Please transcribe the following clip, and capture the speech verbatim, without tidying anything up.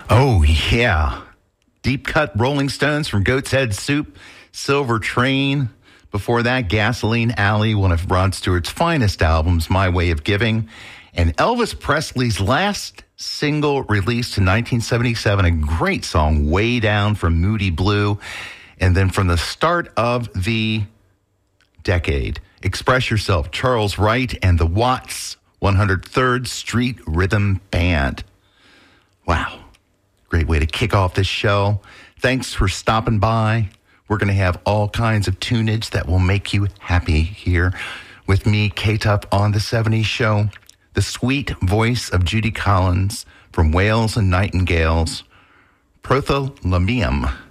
Oh, yeah. Deep cut Rolling Stones from Goat's Head Soup, Silver Train. Before that, Gasoline Alley, one of Rod Stewart's finest albums, My Way of Giving. And Elvis Presley's last single released in nineteen seventy-seven, a great song, Way Down from Moody Blue. And then from the start of the decade, Express Yourself, Charles Wright and the Watts one hundred third Street Rhythm Band. Wow. Great way to kick off this show. Thanks for stopping by. We're going to have all kinds of tunage that will make you happy here with me, K-Tup, on the seventies show. The sweet voice of Judy Collins from Whales and Nightingales, Prothalamium.